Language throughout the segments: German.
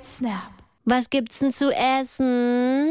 Snap. Was gibt's denn zu essen?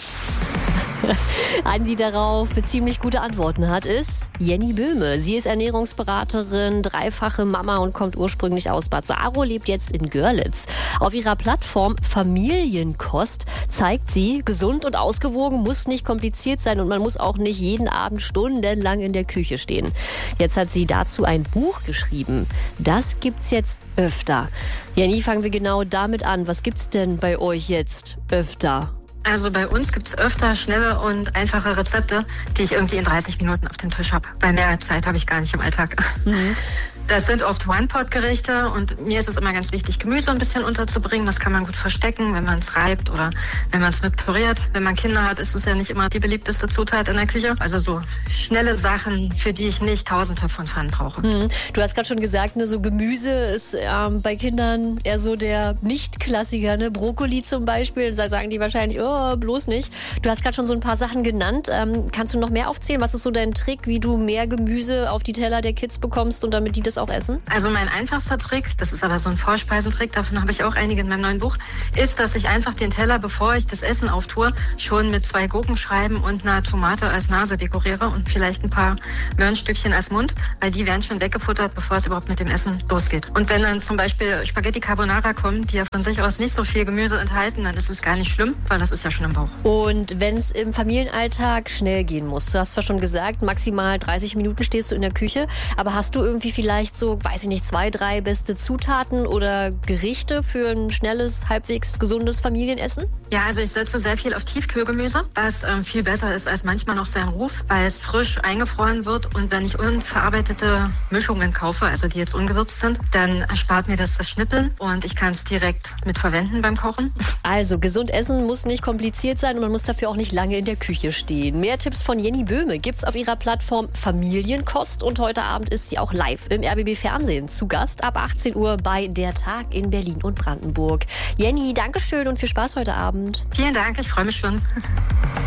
Die darauf ziemlich gute Antworten hat, ist Jenny Böhme. Sie ist Ernährungsberaterin, dreifache Mama und kommt ursprünglich aus Bad Saro, lebt jetzt in Görlitz. Auf ihrer Plattform Familienkost zeigt sie, gesund und ausgewogen muss nicht kompliziert sein und man muss auch nicht jeden Abend stundenlang in der Küche stehen. Jetzt hat sie dazu ein Buch geschrieben. Das gibt's jetzt öfter. Jenny, fangen wir genau damit an. Was gibt's denn bei euch jetzt öfter? Also bei uns gibt es öfter schnelle und einfache Rezepte, die ich irgendwie in 30 Minuten auf dem Tisch habe. Weil mehr Zeit habe ich gar nicht im Alltag. Mhm. Das sind oft One-Pot-Gerichte und mir ist es immer ganz wichtig, Gemüse ein bisschen unterzubringen. Das kann man gut verstecken, wenn man es reibt oder wenn man es mit püriert. Wenn man Kinder hat, ist es ja nicht immer die beliebteste Zutat in der Küche. Also so schnelle Sachen, für die ich nicht tausende von Pfannen brauche. Mhm. Du hast gerade schon gesagt, ne, so Gemüse ist bei Kindern eher so der Nicht-Klassiker. Ne? Brokkoli zum Beispiel, da sagen die wahrscheinlich, oh, bloß nicht. Du hast gerade schon so ein paar Sachen genannt. Kannst du noch mehr aufzählen? Was ist so dein Trick, wie du mehr Gemüse auf die Teller der Kids bekommst und damit die das auch essen? Also mein einfachster Trick, das ist aber so ein Vorspeisentrick, davon habe ich auch einige in meinem neuen Buch, ist, dass ich einfach den Teller, bevor ich das Essen auftue, schon mit 2 Gurkenscheiben und einer Tomate als Nase dekoriere und vielleicht ein paar Möhrenstückchen als Mund, weil die werden schon weggefuttert, bevor es überhaupt mit dem Essen losgeht. Und wenn dann zum Beispiel Spaghetti Carbonara kommen, die ja von sich aus nicht so viel Gemüse enthalten, dann ist es gar nicht schlimm, weil das ist ja schon im Bauch. Und wenn es im Familienalltag schnell gehen muss, du hast zwar schon gesagt, maximal 30 Minuten stehst du in der Küche, aber hast du irgendwie vielleicht so, weiß ich nicht, 2, 3 beste Zutaten oder Gerichte für ein schnelles, halbwegs gesundes Familienessen? Ja, also ich setze sehr viel auf Tiefkühlgemüse, was viel besser ist als manchmal noch sein Ruf, weil es frisch eingefroren wird und wenn ich unverarbeitete Mischungen kaufe, also die jetzt ungewürzt sind, dann erspart mir das Schnippeln und ich kann es direkt mit verwenden beim Kochen. Also gesund essen muss nicht kompliziert sein und man muss dafür auch nicht lange in der Küche stehen. Mehr Tipps von Jenny Böhme gibt's auf ihrer Plattform Familienkost und heute Abend ist sie auch live im RBB Fernsehen zu Gast ab 18 Uhr bei Der Tag in Berlin und Brandenburg. Jenny, Dankeschön und viel Spaß heute Abend. Vielen Dank, ich freue mich schon.